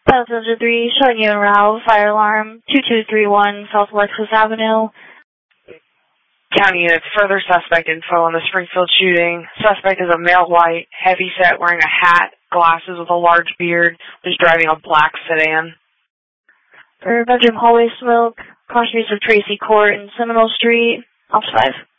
703, showing you en route, fire alarm, 2231 Southwest 5th Avenue. County units, further suspect info on the Springfield shooting. Suspect is a male white, heavy-set, wearing a hat, glasses with a large beard, was driving a black sedan. For bedroom hallway smoke, caution use of Tracy Court and Seminole Street, Ops 5.